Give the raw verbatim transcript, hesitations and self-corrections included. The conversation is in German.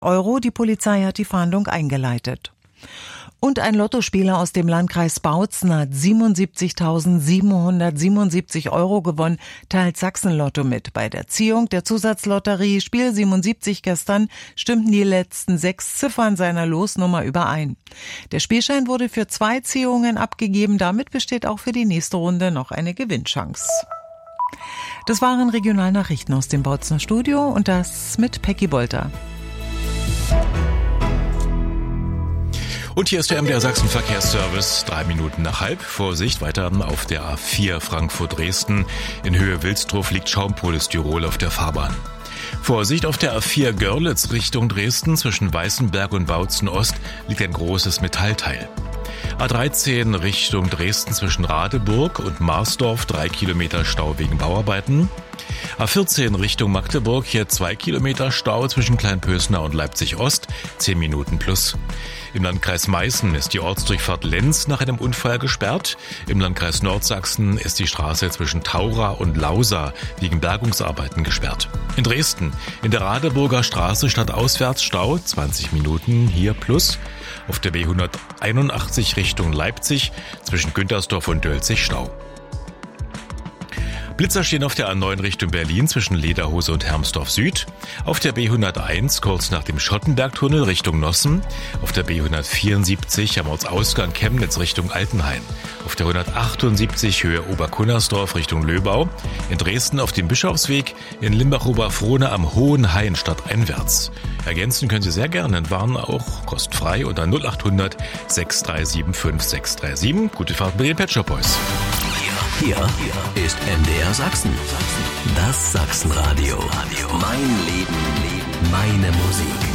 Euro. Die Polizei hat die Fahndung eingeleitet. Und ein Lottospieler aus dem Landkreis Bautzen hat siebenundsiebzigtausendsiebenhundertsiebenundsiebzig Euro gewonnen, teilt Sachsen-Lotto mit. Bei der Ziehung der Zusatzlotterie Spiel siebenundsiebzig gestern stimmten die letzten sechs Ziffern seiner Losnummer überein. Der Spielschein wurde für zwei Ziehungen abgegeben. Damit besteht auch für die nächste Runde noch eine Gewinnchance. Das waren Regionalnachrichten aus dem Bautzener Studio und das mit Peggy Bolter. Und hier ist der M D R Sachsen Verkehrsservice, drei Minuten nach halb. Vorsicht, weiter auf der A vier Frankfurt-Dresden. In Höhe Wilsdruf liegt Schaumpolis-Tirol auf der Fahrbahn. Vorsicht, auf der A vier Görlitz Richtung Dresden zwischen Weißenberg und Bautzen Ost liegt ein großes Metallteil. A dreizehn Richtung Dresden zwischen Radeburg und Marsdorf, drei Kilometer Stau wegen Bauarbeiten. A vierzehn Richtung Magdeburg, hier zwei Kilometer Stau zwischen Kleinpösner und Leipzig Ost, zehn Minuten plus. Im Landkreis Meißen ist die Ortsdurchfahrt Lenz nach einem Unfall gesperrt. Im Landkreis Nordsachsen ist die Straße zwischen Taura und Lausa wegen Bergungsarbeiten gesperrt. In Dresden, in der Radeburger Straße stadtauswärts Stau, zwanzig Minuten hier plus. Auf der B hunderteinundachtzig Richtung Leipzig zwischen Güntersdorf und Dölzig Stau. Blitzer stehen auf der A neun Richtung Berlin zwischen Lederhose und Hermsdorf Süd. Auf der B hunderteins kurz nach dem Schottenbergtunnel Richtung Nossen. Auf der B hundertvierundsiebzig am Ortsausgang Chemnitz Richtung Altenhain. Auf der hundertachtundsiebzig Höhe Oberkunnersdorf Richtung Löbau. In Dresden auf dem Bischofsweg. In Limbach-Oberfrohne am Hohen Hain stadteinwärts. Ergänzen können Sie sehr gerne, waren auch kostenfrei unter null achthundert sechs drei sieben fünf sechs drei sieben. Gute Fahrt mit den Pet Shop Boys. Hier ist M D R Sachsen. Das Sachsenradio. Mein Leben, meine Musik.